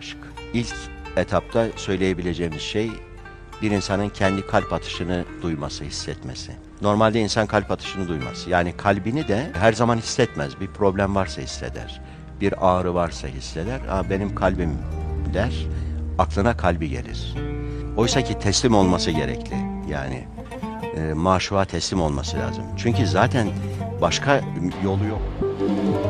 aşk. İlk etapta söyleyebileceğimiz şey bir insanın kendi kalp atışını duyması, hissetmesi. Normalde insan kalp atışını duymaz. Yani kalbini de her zaman hissetmez. Bir problem varsa hisseder. Bir ağrı varsa hisseder. Benim kalbim der. Aklına kalbi gelir. Oysa ki teslim olması gerekli. Yani maşuğa teslim olması lazım. Çünkü zaten başka yolu yok.